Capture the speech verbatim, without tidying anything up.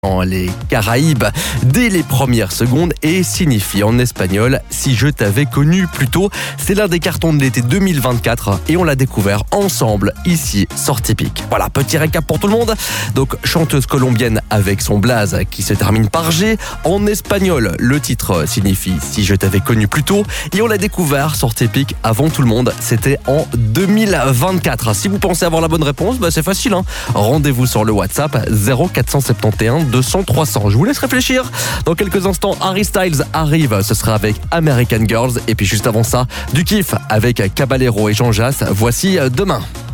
Dans les Caraïbes dès les premières secondes et signifie en espagnol « Si je t'avais connu plus tôt ». C'est l'un des cartons de l'été deux mille vingt-quatre et on l'a découvert ensemble ici sur Typique. Voilà, petit récap pour tout le monde. Donc chanteuse colombienne avec son blaze qui se termine par G. En espagnol, le titre signifie « Si je t'avais connu plus tôt » et on l'a découvert sur Typique avant tout le monde. C'était en deux mille vingt-quatre. Si vous pensez avoir la bonne réponse, bah c'est facile. Hein. Rendez-vous sur le WhatsApp zéro quatre cent soixante et onze deux cents trois cents. Je vous laisse réfléchir. Dans quelques instants, Harry Styles arrive. Ce sera avec American Girls. Et puis juste avant ça, du kiff avec Caballero et Jean Jass. Voici Demain.